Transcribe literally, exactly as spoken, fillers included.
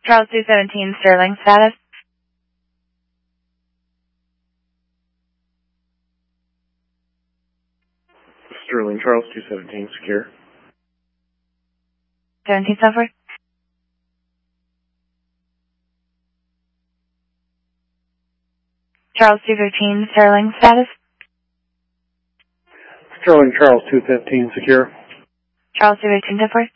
Charles two seventeen, Sterling, status. Sterling, Charles two seventeen, secure. seventeen software. Charles two fifteen, Sterling, status. Sterling, Charles two fifteen, secure. Charles two fifteen, software.